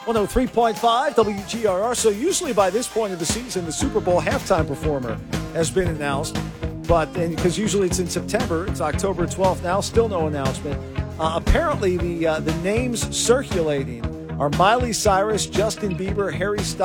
103.5 WGRR. So usually by this point of the season, the Super Bowl halftime performer has been announced. But because usually it's in September, it's October 12th now, still no announcement. Apparently the names circulating are Miley Cyrus, Justin Bieber, Harry Styles.